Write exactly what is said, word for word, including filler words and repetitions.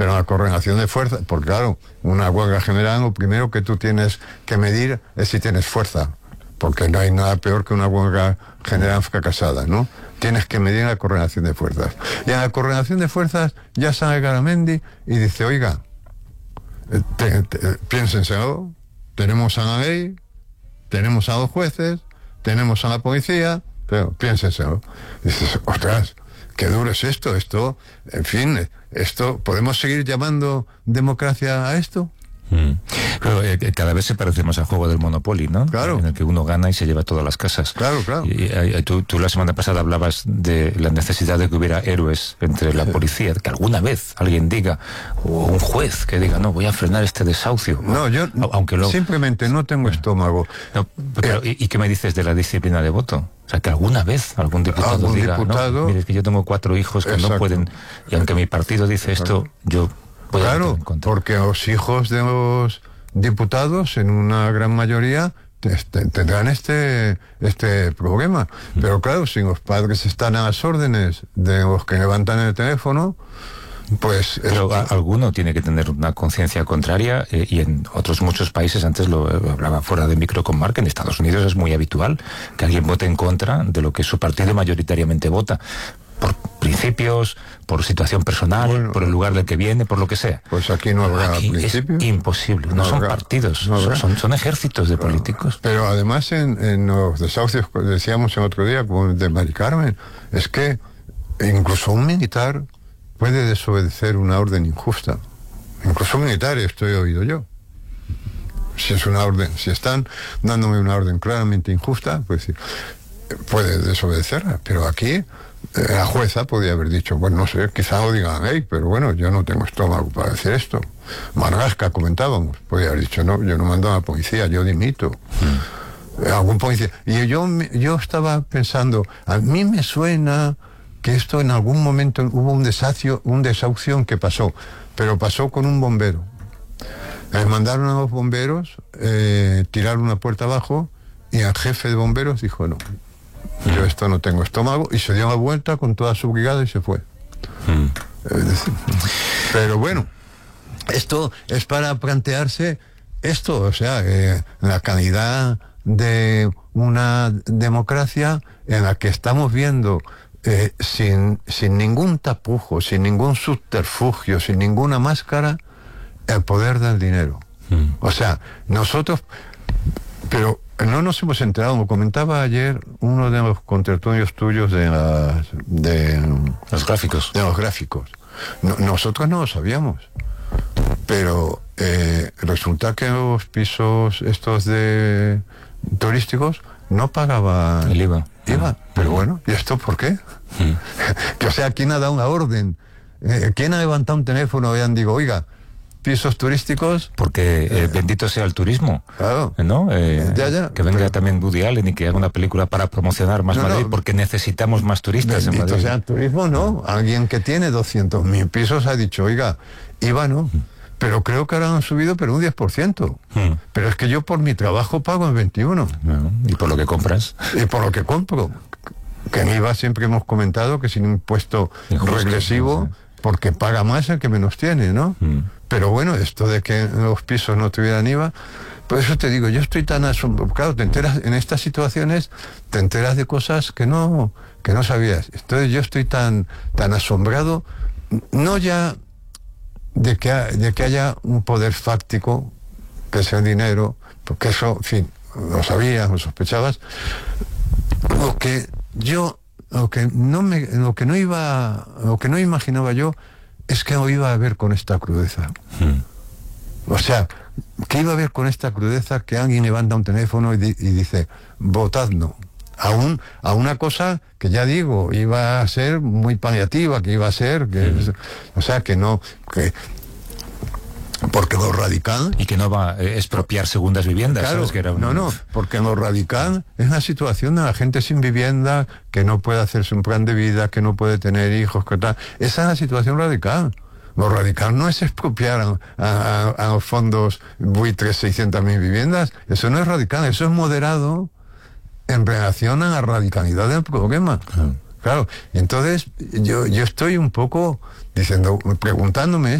pero la correlación de fuerza, porque claro, una huelga general, lo primero que tú tienes que medir es si tienes fuerza, porque no hay nada peor que una huelga general fracasada, ¿no? Tienes que medir la correlación de fuerzas. Y en la correlación de fuerzas ya sale Garamendi y dice, oiga, te, te, piénsenselo, tenemos a la ley, tenemos a los jueces, tenemos a la policía, pero piénsenselo. Y dices, ostras, qué duro es esto, esto, en fin, esto, ¿podemos seguir llamando democracia a esto? Mm. Pero eh, cada vez se parece más al juego del Monopoly, ¿no? Claro. En el que uno gana y se lleva todas las casas. Claro, claro. Y, y, y tú, tú la semana pasada hablabas de la necesidad de que hubiera héroes entre la policía, que alguna vez alguien diga, o un juez que diga, no, voy a frenar este desahucio. No, yo aunque lo, simplemente no tengo estómago. No, pero, eh, ¿y, ¿Y qué me dices de la disciplina de voto? O sea, que alguna vez algún diputado algún diga, diputado, no, mire, es que yo tengo cuatro hijos que exacto, no pueden, y aunque mi partido dice esto, exacto, yo voy claro, a en contra. Porque los hijos de los diputados, en una gran mayoría, tendrán este este problema. Pero claro, si los padres están a las órdenes de los que levantan el teléfono, pues... Pero a, alguno tiene que tener una conciencia contraria, eh, y en otros muchos países, antes lo, lo hablaba fuera de micro con Mark, en Estados Unidos es muy habitual que alguien vote en contra de lo que su partido mayoritariamente vota. Por principios, por situación personal, bueno, por el lugar del que viene, por lo que sea. Pues aquí no habrá aquí principios. Es imposible, no, no son habrá, partidos, no son, son ejércitos de políticos. Pero además en, en los desahucios, decíamos el otro día, como de Mari Carmen, es que incluso un militar puede desobedecer una orden injusta. Incluso un militar, esto he oído yo. Si es una orden, si están dándome una orden claramente injusta, pues puede desobedecerla. Pero aquí la jueza podía haber dicho, bueno, no sé, quizá lo diga la ley, pero bueno, yo no tengo estómago para decir esto. Margasca, comentábamos, podía haber dicho, no, yo no mando a la policía, yo dimito. Mm. Algún policía. Y yo, yo estaba pensando, a mí me suena que esto en algún momento hubo un desahucio, un desahucio que pasó, pero pasó con un bombero. Les mandaron a los bomberos, eh, tiraron una puerta abajo, y el jefe de bomberos dijo, no, yo esto no tengo estómago, y se dio la vuelta con toda su brigada y se fue. Mm. Pero bueno, esto es para plantearse esto, o sea, eh, la calidad de una democracia en la que estamos viendo eh, sin, sin ningún tapujo, sin ningún subterfugio, sin ninguna máscara, el poder del dinero. Mm. O sea, nosotros, pero no nos hemos enterado, como comentaba ayer uno de los contertulios tuyos de, las, de los gráficos. De los gráficos. No, nosotros no lo sabíamos, pero eh, resulta que los pisos estos de turísticos no pagaban el IVA. IVA. Pero bueno, ¿y esto por qué? Mm. Que, o sea, ¿quién ha dado una orden? Eh, ¿Quién ha levantado un teléfono y han dicho, oiga, pisos turísticos? Porque eh, bendito sea el turismo, claro, ¿no? Eh, ya, ya, que venga pero... también Woody Allen y que haga una película para promocionar más no, Madrid, no, porque necesitamos más turistas bendito en Madrid. Sea el turismo, no. Alguien que tiene doscientos mil pisos ha dicho, oiga, IVA no, pero creo que ahora han subido, pero un diez por ciento. Hmm. Pero es que yo por mi trabajo pago el veintiuno. No, ¿y por lo que compras? Y por lo que compro. Que en IVA siempre hemos comentado que sin impuesto injusto, regresivo, no sé, porque paga más el que menos tiene, ¿no? Hmm. Pero bueno, esto de que los pisos no tuvieran IVA, por eso te digo, yo estoy tan asombrado. Claro, te enteras, en estas situaciones te enteras de cosas que no, que no sabías. Entonces yo estoy tan, tan asombrado, no ya de que, de que haya un poder fáctico, que es el dinero, porque eso, en fin, lo sabías, lo sospechabas. Lo que yo, lo que no me, lo que no iba, lo que no imaginaba yo, es que no iba a ver con esta crudeza. Hmm. O sea, que iba a ver con esta crudeza que alguien levanta un teléfono y, di, y dice, votad no. A, un, a una cosa que ya digo, iba a ser muy paliativa, que iba a ser, que, hmm. o sea, que no, que, porque lo radical... Y que no va a expropiar segundas viviendas, claro, ¿sabes? Que era un... No, no, porque lo radical es la situación de la gente sin vivienda, que no puede hacerse un plan de vida, que no puede tener hijos, que tal. Esa es la situación radical. Lo radical no es expropiar a, a, a los fondos buitres seiscientas mil viviendas. Eso no es radical, eso es moderado en relación a la radicalidad del problema. Ah. Claro, entonces yo, yo estoy un poco diciendo, preguntándome